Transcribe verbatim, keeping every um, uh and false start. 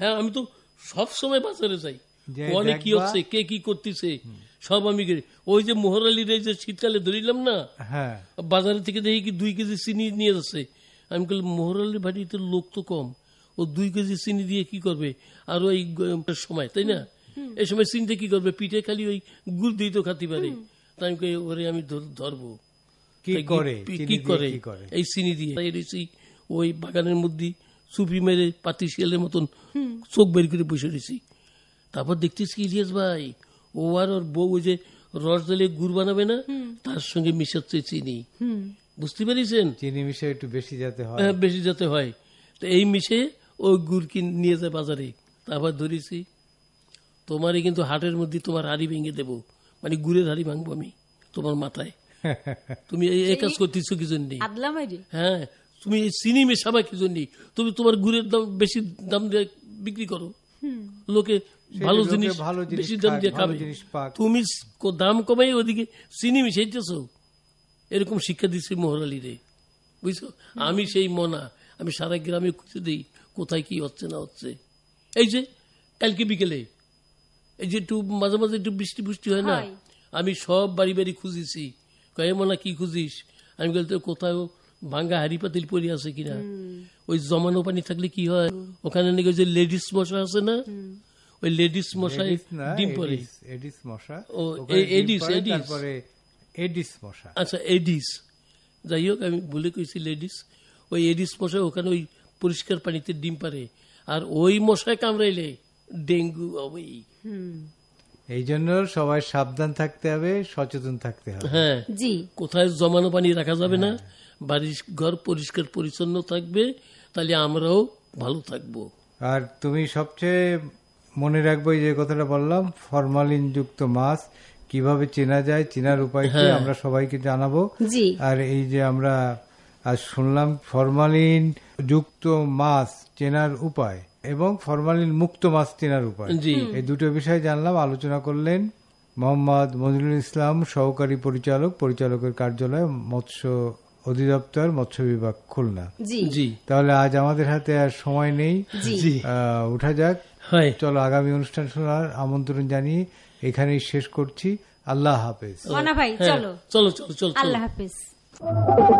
হ্যাঁ, আমি তো সব সময় বাজারে যাই, অনেক কি হচ্ছে, কে কি করতেছে সব আমি করি। ওই যে মোহরালির যে শীতকালে ধরিলাম না, বাজারে থেকে দেখি কি দুই কেজি চিনি নিয়ে যাচ্ছে। আমি বললাম মোহরালির বাড়িতে লোক তো কম, ও দুই কেজি চিনি দিয়ে কি করবে? আর ওই সময়, তাই না, এই সময় চিনিতে কি করবে? পিঠে খালি ওই গুড় দিয়ে তো খাতে পারে। তাই আমি কই ওরে আমি ধরবো কি করে এই চিনি দিয়ে। ওই বাগানের মধ্যে চুপি মেরে পাতি শিয়ালের মতন চোখ বের করে বসে রয়েছি। তারপর দেখতেছি ইলিয়াস ভাই ও আর ওর বউ ওই যে রস দিলে গুড় বানাবে না, তার সঙ্গে মিশাচ্ছে চিনি। বুঝতে পেরেছেন? চিনি মিশে একটু বেশি যাতে হয়, বেশি যাতে হয়। তো এই মিশে ওই গুড় কিনে নিয়ে যায় বাজারে। তারপর ধরেছি তোমারই কিন্তু হাটের মধ্যে তোমার হাড়ি ভেঙে দেবো, মানে গুড়ের হাড়ি ভাঙবো আমি তোমার মাথায়। তুমি এই কাজ করতেছো কি জন্য? হ্যাঁ, তুমি এই চিনি মেশাবা কি জন্য? তুমি তোমার গুড়ের দাম বেশি দাম দিয়ে বিক্রি করো, লোকে ভালো জিনিস বেশি দাম দিয়ে খাবে, তুমি দাম কমাই ওদিকে চিনি মিশাইতেছো। এরকম শিক্ষা দিচ্ছি মোহরালি রে, বুঝছো? আমি সেই মনা, আমি সারা গ্রামে খুঁজে দিই কোথায় কি হচ্ছে না হচ্ছে। এই যে কালকে বিকেলে এই যে একটু মাঝে মাঝে একটু বৃষ্টি বৃষ্টি হয় না, আমি সব বাড়ি বাড়ি খুঁজেছি। কয়ে মনা কি খুঁজিস? আমি বলতে কোথাও ভাঙ্গা হাড়ি পাতিল পড়ে আছে কিনা। ওই জমানো পানি থাকলে কি হয়, ওখানে নাকি ওই যে লেডিস মশা আছে না, ওই লেডিস মশাই ডিম পরে। আচ্ছা এডিস, যাই হোক আমি বলে কইছি লেডিস। ওই এডিস মশাই ওখানে ওই পরিষ্কার পানিতে ডিম পারে, আর ওই মশায় কামড়াইলে ডেঙ্গু হবে। এই জন্য সবাই সাবধান থাকতে হবে, সচেতন থাকতে হবে। হ্যাঁ, কোথায় জমানো পানি রাখা যাবে না, বাড়ির ঘর পরিষ্কার পরিচ্ছন্ন থাকবে, তাহলে আমরাও ভালো থাকবো। আর তুমি সবচেয়ে মনে রাখবে যে কথাটা বললাম, ফরমালিন যুক্ত মাছ কিভাবে চেনা যায়, চেনার উপায় কি আমরা সবাইকে জানাবো। আর এই যে আমরা আজ শুনলাম ফরমালিন যুক্ত মাছ চেনার উপায় এবং ফরমালিন মুক্ত মাছ চেনার উপায়, এই দুটো বিষয় জানলাম। আলোচনা করলেন মোহাম্মদ মনিরুল ইসলাম, সহকারী পরিচালক, পরিচালকের কার্যালয়, মৎস্য অধিদপ্তর, মৎস্য বিভাগ, খুলনা। জি, তাহলে আজ আমাদের হাতে আর সময় নেই, উঠা যাক। চলো আগামী অনুষ্ঠান শোনার আমন্ত্রণ জানিয়ে এখানেই শেষ করছি। আল্লাহ হাফেজ। চলো চলো চলো, আল্লাহ হাফেজ।